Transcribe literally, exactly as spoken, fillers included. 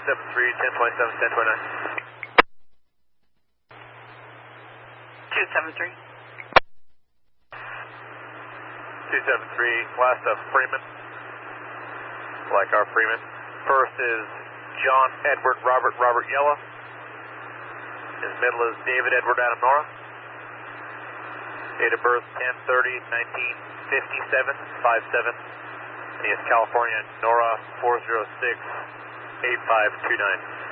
seven three, ten point seven, ten point nine. two seven three. two seven three, last of Freeman, like our Freeman. First is John Edward Robert Robert Yella. His middle is David Edward Adam Nora. Date of birth ten thirty nineteen fifty-seven, five seven. And he is California, Nora four zero six eight five two nine.